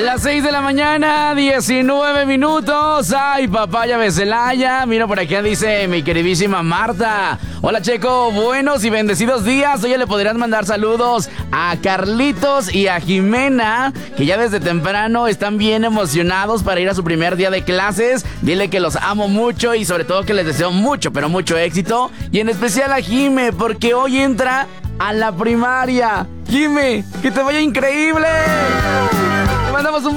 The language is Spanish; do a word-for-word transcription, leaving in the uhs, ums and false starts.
Las seis de la mañana, diecinueve minutos. Ay, papaya de Celaya. Mira, por acá dice mi queridísima Marta. Hola, Checo, buenos y bendecidos días. Oye, le podrían mandar saludos a Carlitos y a Jimena, que ya desde temprano están bien emocionados para ir a su primer día de clases. Dile que los amo mucho y sobre todo que les deseo mucho, pero mucho éxito. Y en especial a Jime, porque hoy entra a la primaria. Jime, que te vaya increíble. Te mandamos un